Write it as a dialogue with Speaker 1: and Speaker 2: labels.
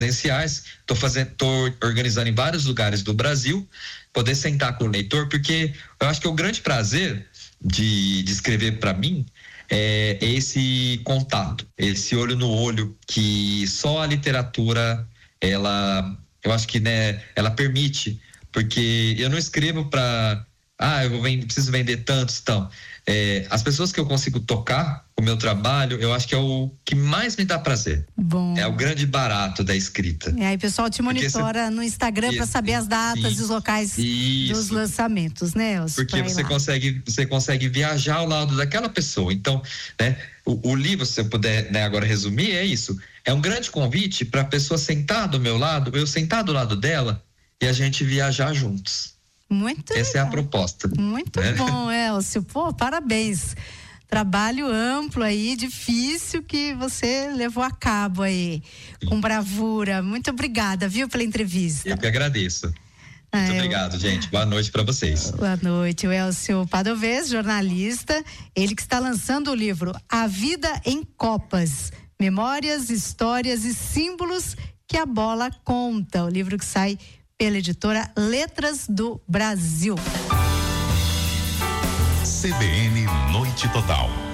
Speaker 1: presenciais, tô organizando em vários lugares do Brasil, poder sentar com o leitor, porque eu acho que o grande prazer de escrever para mim é esse contato, esse olho no olho que só a literatura, eu acho que, né, ela permite, porque eu não escrevo para, preciso vender tantos, então, as pessoas que eu consigo tocar o meu trabalho, eu acho que é o que mais me dá prazer.
Speaker 2: Bom.
Speaker 1: É o grande barato da escrita.
Speaker 2: E aí, pessoal, te monitora no Instagram para saber as datas e os locais dos lançamentos, né, Elcio?
Speaker 1: Porque você consegue viajar ao lado daquela pessoa. Então, né, o livro, se eu puder, né, agora resumir, é isso. É um grande convite para a pessoa sentar do meu lado, eu sentar do lado dela e a gente viajar juntos.
Speaker 2: Muito
Speaker 1: Essa
Speaker 2: legal.
Speaker 1: É a proposta.
Speaker 2: Muito bom, Elcio. Pô, parabéns. Trabalho amplo aí, difícil, que você levou a cabo aí, com bravura. Muito obrigada, viu, pela entrevista.
Speaker 1: Eu que agradeço. Muito obrigado, gente. Boa noite para vocês.
Speaker 2: Boa noite. O Elcio Padovez, jornalista, ele que está lançando o livro A Vida em Copas, Memórias, Histórias e Símbolos que a Bola Conta. O livro que sai pela editora Letras do Brasil.
Speaker 3: CBN Noite Total.